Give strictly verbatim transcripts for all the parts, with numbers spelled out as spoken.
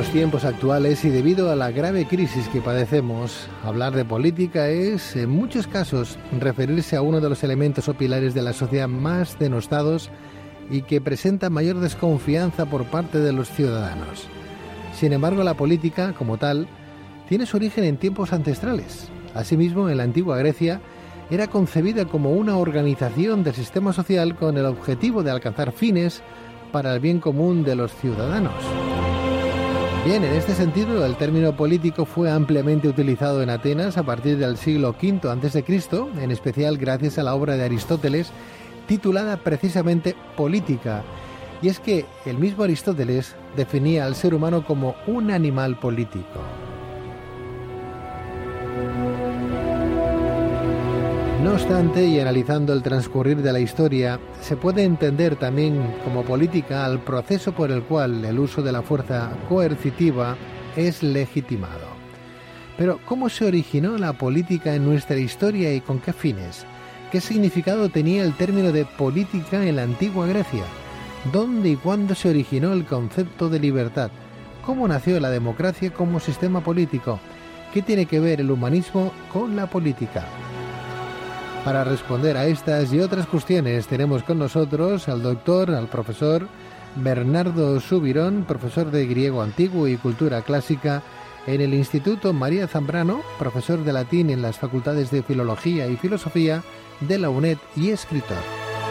los tiempos actuales y debido a la grave crisis que padecemos, hablar de política es, en muchos casos, referirse a uno de los elementos o pilares de la sociedad más denostados y que presenta mayor desconfianza por parte de los ciudadanos. Sin embargo, la política, como tal, tiene su origen en tiempos ancestrales. Asimismo, en la antigua Grecia, era concebida como una organización del sistema social con el objetivo de alcanzar fines para el bien común de los ciudadanos. Bien, en este sentido, el término político fue ampliamente utilizado en Atenas a partir del siglo quinto antes de Cristo, en especial gracias a la obra de Aristóteles, titulada precisamente Política. Y es que el mismo Aristóteles definía al ser humano como un animal político. No obstante, y analizando el transcurrir de la historia, se puede entender también como política al proceso por el cual el uso de la fuerza coercitiva es legitimado. Pero, ¿cómo se originó la política en nuestra historia y con qué fines? ¿Qué significado tenía el término de política en la antigua Grecia? ¿Dónde y cuándo se originó el concepto de libertad? ¿Cómo nació la democracia como sistema político? ¿Qué tiene que ver el humanismo con la política? Para responder a estas y otras cuestiones tenemos con nosotros al doctor, al profesor Bernardo Subirón, profesor de griego antiguo y cultura clásica en el Instituto María Zambrano, profesor de latín en las facultades de Filología y Filosofía de la UNED y escritor.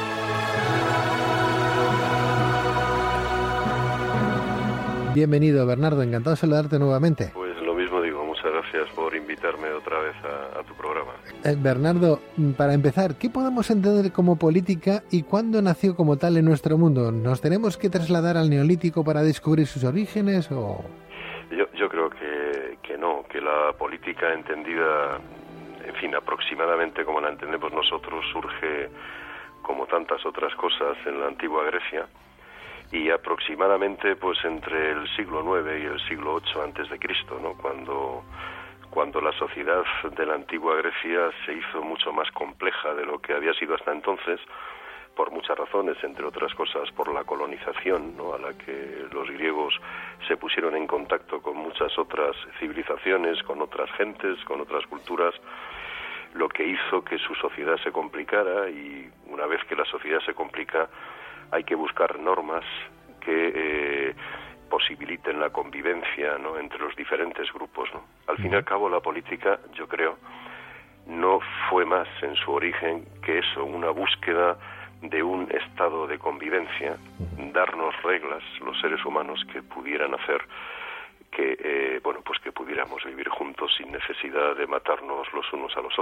Bienvenido, Bernardo, encantado de saludarte nuevamente. Pues lo mismo digo, muchas gracias por invitarme otra vez a, a tu programa. Eh, Bernardo, para empezar, ¿qué podemos entender como política y cuándo nació como tal en nuestro mundo? ¿Nos tenemos que trasladar al Neolítico para descubrir sus orígenes o...? Yo, yo creo que, que no, que la política entendida, en fin, aproximadamente como la entendemos nosotros, surge como tantas otras cosas en la antigua Grecia, y aproximadamente pues entre el siglo nueve y el siglo ocho antes de Cristo, ¿no? Cuando cuando la sociedad de la antigua Grecia se hizo mucho más compleja de lo que había sido hasta entonces, por muchas razones, entre otras cosas por la colonización, ¿no? A la que los griegos se pusieron en contacto con muchas otras civilizaciones, con otras gentes, con otras culturas, lo que hizo que su sociedad se complicara, y una vez que la sociedad se complica hay que buscar normas que eh, posibiliten la convivencia, ¿no?, entre los diferentes grupos, ¿no? Al fin y al cabo, la política, yo creo, no fue más en su origen que eso, una búsqueda de un estado de convivencia, darnos reglas, los seres humanos, que pudieran hacer que, eh, bueno, pues que pudiéramos vivir juntos sin necesidad de matarnos los unos a los otros.